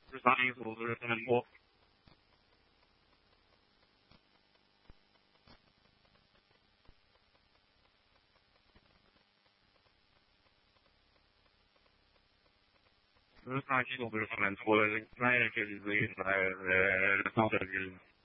是啥因素是这么多？是啥因素是这么多？那也就是来上这个。